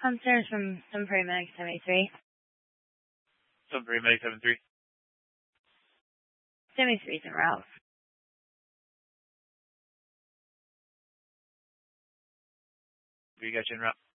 Upstairs from Sunbury Medic 73. Sunbury Medic 73. 73 is en route. We got you en route.